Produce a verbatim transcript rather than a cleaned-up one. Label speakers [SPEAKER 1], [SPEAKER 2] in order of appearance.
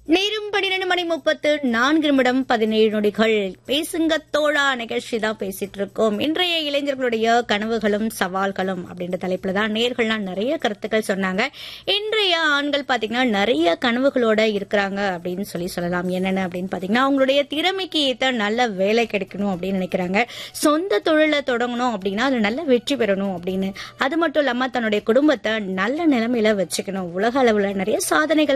[SPEAKER 1] நேரம் பன்னிரண்டு மணி முப்பத்து நான்கு நிமிடம் பதினேழு நொடிகள். பேசுங்க தோழா நிகழ்ச்சி தான் பேசிட்டு இருக்கோம். இன்றைய இளைஞர்களுடைய கனவுகளும் சவால்களும் அப்படின்ற தலைப்புல தான் நேர்கள்லாம் நிறைய கருத்துக்கள் சொன்னாங்க. இன்றைய ஆண்கள் பாத்தீங்கன்னா நிறைய கனவுகளோட இருக்கிறாங்க அப்படின்னு சொல்லி சொல்லலாம். என்னென்ன அப்படின்னு பாத்தீங்கன்னா, அவங்களுடைய திறமைக்கு ஏற்ற நல்ல வேலை கிடைக்கணும் அப்படின்னு நினைக்கிறாங்க. சொந்த தொழிலை தொடங்கணும் அப்படின்னா அது நல்ல வெற்றி பெறணும் அப்படின்னு. அது மட்டும் இல்லாம தன்னுடைய குடும்பத்தை நல்ல நிலைமையில வச்சுக்கணும். உலக அளவுல நிறைய சாதனைகள்